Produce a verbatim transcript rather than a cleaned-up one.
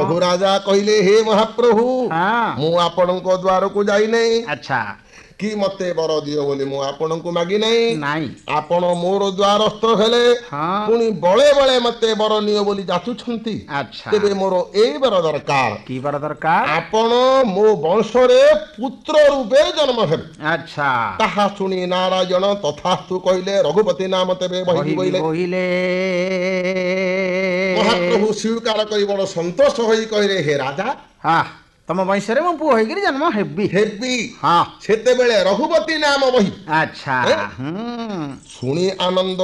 ରଘୁ ରାଜା କହିଲେ ହେ ମହାପ୍ରଭୁ ହଁ ମୁଁ ଆପଣଙ୍କ ଦ୍ୱାରକୁ ଯାଇନାହିଁ ଆଚ୍ଛା କି ମତେ ବର ଦିଅ ବୋଲି ମୁଁ ଆପଣଙ୍କୁ ମାଗି ନାହିଁ ନାଇଁ ଆପଣ ମୋର ଦ୍ୱାରସ୍ଥ ହେଲେ ହଁ ପୁଣି ବଳେ ବଳେ ମତେ ବର ନିଅ ବୋଲି ଯାଚୁଛନ୍ତି ଆଚ୍ଛା ତେବେ ମୋର ଏଇ ବର ଦରକାର କି ବାର ଦରକାର ଆପଣ ମୋ ବଂଶରେ ପୁତ୍ର ରୂପେ ଜନ୍ମ ହେବେ ଆଚ୍ଛା ତାହା ଶୁଣି ନାରାୟଣ ତଥାସ୍ତୁ କହିଲେ ରଘୁପତି ନାମ ତେବେ ବହିକି ବହିବି ବୋଇଲେ ବୋହିଲେ ମହାପ୍ରଭୁ ସ୍ୱୀକାର କରି ବଡ଼ ସନ୍ତୋଷ ହୋଇ କହିଲେ ହେ ରାଜା ହଁ ତମ ବଂଶରେ ମୁଁ ପୁଅ ହେଇକିରି ଜନ୍ମ ହେବି ହେବି ହଁ ସେତେବେଳେ ରଘୁପତି ନାମ ବହି ଆଚ୍ଛା ହୁଁ ଶୁଣି ଆନନ୍ଦ